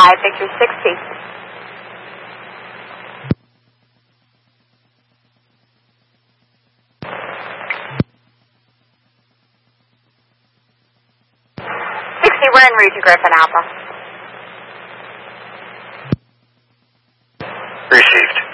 Victor 60. We're en route to Griffin Alpha. Received.